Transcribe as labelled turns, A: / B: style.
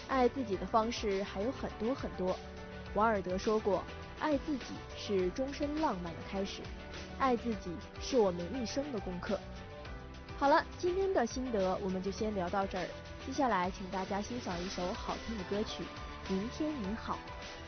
A: 爱自己的方式还有很多很多。王尔德说过，爱自己是终身浪漫的开始，爱自己是我们一生的功课。好了，今天的心得我们就先聊到这儿，接下来请大家欣赏一首好听的歌曲《明天你好》。